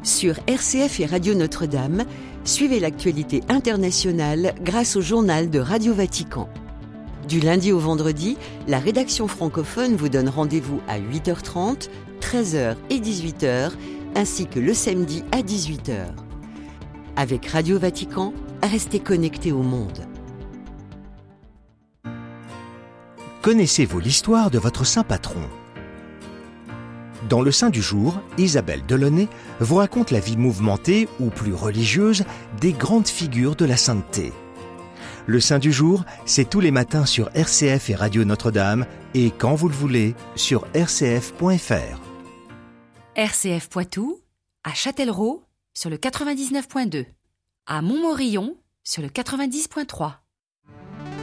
Sur RCF et Radio Notre-Dame, suivez l'actualité internationale grâce au journal de Radio Vatican. Du lundi au vendredi, la rédaction francophone vous donne rendez-vous à 8h30, 13h et 18h, ainsi que le samedi à 18h. Avec Radio Vatican, restez connectés au monde. Connaissez-vous l'histoire de votre saint patron ? Dans le Saint du jour, Isabelle Delaunay vous raconte la vie mouvementée ou plus religieuse des grandes figures de la sainteté. Le Saint du jour, c'est tous les matins sur RCF et Radio Notre-Dame et quand vous le voulez sur rcf.fr. RCF Poitou, à Châtellerault sur le 99.2, à Montmorillon sur le 90.3.